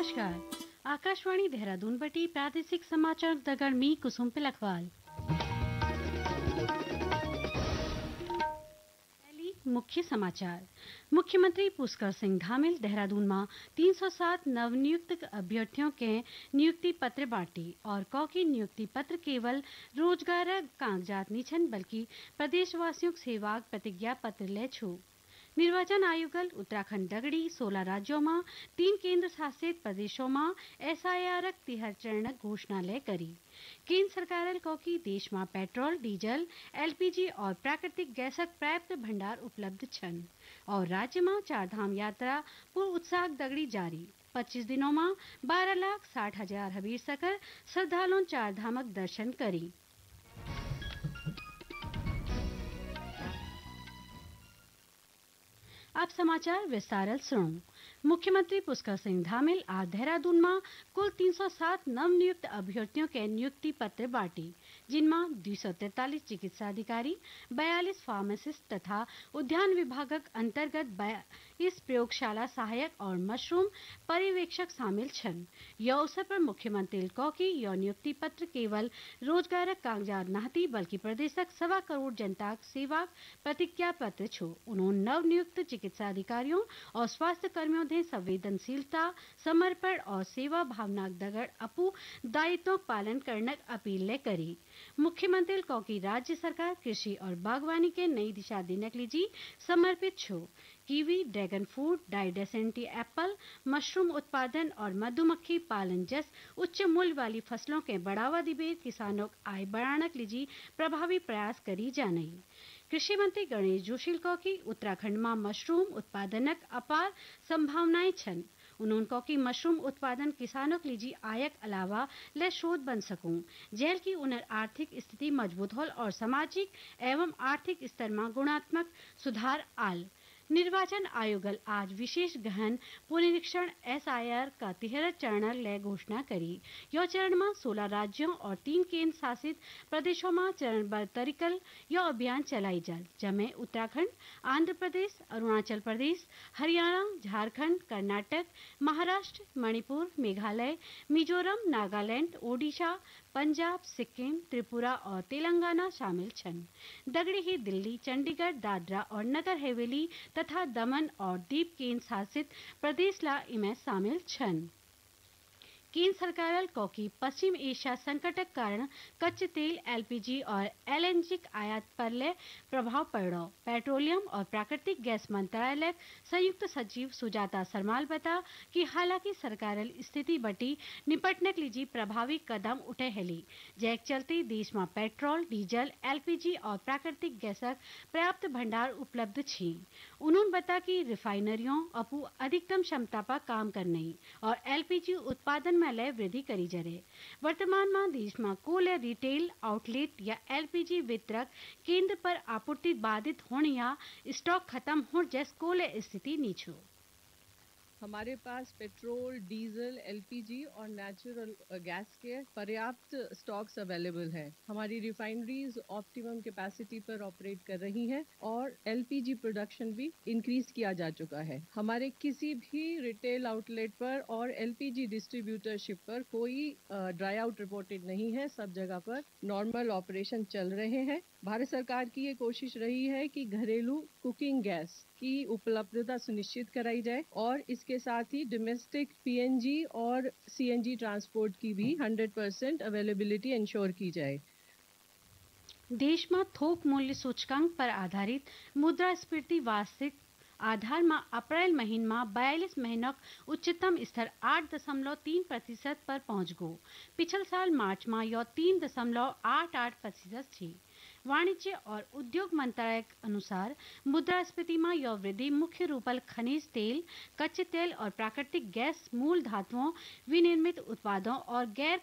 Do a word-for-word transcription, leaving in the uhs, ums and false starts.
नमस्कार। आकाशवाणी देहरादून बटी प्रादेशिक समाचार दगड़ मी कुसुम पिलखवाल। पहली मुख्य समाचार। मुख्यमंत्री पुष्कर सिंह धामिल देहरादून में तीन सौ सात नवनियुक्त अभ्यर्थियों के नियुक्ति पत्र बांटी और कौ की नियुक्ति पत्र केवल रोजगार कागजात नहीं छन बल्कि प्रदेशवासियों सेवाक प्रतिज्ञा पत्र ले छू। निर्वाचन आयोग उत्तराखंड दगड़ी सोलह राज्यों में तीन केंद्र शासित प्रदेशों में एस आई आर तिहर चरण घोषणा ले करी। केंद्र सरकार को की देश में पेट्रोल डीजल एल पी जी और प्राकृतिक गैसक पर्याप्त भंडार उपलब्ध छन और राज्य में चार धाम यात्रा पूर्ण उत्साह दगड़ी जारी। पच्चीस दिनों में बारह लाख साठ हजार हबीर सकर श्रद्धालुओं चार धामक दर्शन करी। अब समाचार विस्तार सुनो। मुख्यमंत्री पुष्कर सिंह धामिल आज देहरादून में कुल तीन सौ सात नवनियुक्त अभ्यर्थियों के नियुक्ति पत्र बांटी, जिनमें दो सौ तैंतालीस चिकित्सा अधिकारी, बयालीस फार्मासिस्ट तथा उद्यान विभागक अंतर्गत बाईस प्रयोगशाला सहायक और मशरूम पर्यवेक्षक शामिल छन। यह अवसर पर मुख्यमंत्री को की यह नियुक्ति पत्र केवल रोजगार कागजात नहती बल्कि प्रदेशक सवा करोड़ जनता सेवा प्रतिज्ञा पत्र छो। उन्होंने नवनियुक्त चिकित्सा अधिकारियों और स्वास्थ्य कर्मियों ने संवेदनशीलता, समर्पण और सेवा भावना दगड़ अपू दायित्व पालन करने अपील ले करी। मुख्यमंत्री को की राज्य सरकार कृषि और बागवानी के नई दिशा देने के लिए समर्पित छो। Kiwi, dragon fruit, डाइडेसेंटी Apple, mushroom उत्पादन और मधुमक्खी पालन जैस उच्च मूल्य वाली फसलों के बढ़ावा दिबे किसानों आय बढ़ाने के लिए प्रभावी प्रयास करी जाने। कृषि मंत्री गणेश जोशी को की उत्तराखंड में मशरूम उत्पादनक अपार संभावनाएं छन। उन्होंने को की मशरूम उत्पादन किसानों के लिए आयक अलावा ले स्रोत बन सकूं, जेल की उन्हें आर्थिक स्थिति मजबूत होल और सामाजिक एवं आर्थिक स्तर में गुणात्मक सुधार आल। निर्वाचन आयोग आज विशेष गहन पुनरीक्षण एस आई आर का तिहरा चरण ले घोषणा करी। यह चरण में सोलह राज्यों और तीन केंद्र शासित प्रदेशों में चरणबद्ध तरीकल यह अभियान चलाई जाए, जमें उत्तराखंड, आंध्र प्रदेश, अरुणाचल प्रदेश, हरियाणा, झारखंड, कर्नाटक, महाराष्ट्र, मणिपुर, मेघालय, मिजोरम, नागालैंड, ओडिशा, पंजाब, सिक्किम, त्रिपुरा और तेलंगाना शामिल छन। दगड़ी ही दिल्ली, चंडीगढ़, दादरा और नगर हवेली तथा दमन और दीप केंद्र शासित प्रदेश ला इमें शामिल छन। केंद्र सरकार को की पश्चिम एशिया संकट के कारण कच्चे तेल, एल पी जी और एल एन जी आयात पर ले प्रभाव पड़ो। पेट्रोलियम और प्राकृतिक गैस मंत्रालय संयुक्त सचिव सुजाता सरमाल बता कि हालांकि सरकार स्थिति बटी निपटने के लिए प्रभावी कदम उठे हेली, जैक चलते देश में पेट्रोल, डीजल, एल पी जी और प्राकृतिक गैसक पर्याप्त भंडार उपलब्ध छी। उन्होंने बता कि रिफाइनरियों अपू अधिकतम क्षमता पर काम करने और एल पी जी उत्पादन में लय वृद्धि करी जरे। वर्तमान में देश में कोल रिटेल आउटलेट या एल पी जी वितरक केंद्र पर आपूर्ति बाधित होने या स्टॉक खत्म हो जैस कोल स्थिति नीचो। हमारे पास पेट्रोल, डीजल, एल पी जी और नेचुरल गैस के पर्याप्त स्टॉक्स अवेलेबल हैं। हमारी रिफाइनरीज ऑप्टिमम कैपेसिटी पर ऑपरेट कर रही हैं और एल पी जी प्रोडक्शन भी इंक्रीज किया जा चुका है। हमारे किसी भी रिटेल आउटलेट पर और एल पी जी डिस्ट्रीब्यूटरशिप पर कोई ड्राई आउट रिपोर्टेड नहीं है। सब जगह पर नॉर्मल ऑपरेशन चल रहे हैं। भारत सरकार की ये कोशिश रही है कि घरेलू कुकिंग गैस की उपलब्धता सुनिश्चित कराई जाए और इसके साथ ही डोमेस्टिक पी एन जी और सी एन जी ट्रांसपोर्ट की भी सौ परसेंट अवेलेबिलिटी इंश्योर की जाए। देश में थोक मूल्य सूचकांक पर आधारित मुद्रास्फीति वार्षिक आधार में अप्रैल महीने में बयालीस महीनों उच्चतम स्तर आठ दशमलव तीन प्रतिशत पर पहुंच गो। पिछले साल मार्च में यह तीन दशमलव आठ आठ प्रतिशत थी। वाणिज्य और उद्योग मंत्रालय के अनुसार मुद्रास्फीति में यह वृद्धि मुख्य रूप से खनिज तेल, कच्चे तेल और प्राकृतिक गैस, मूल धातुओं, विनिर्मित उत्पादों और गैर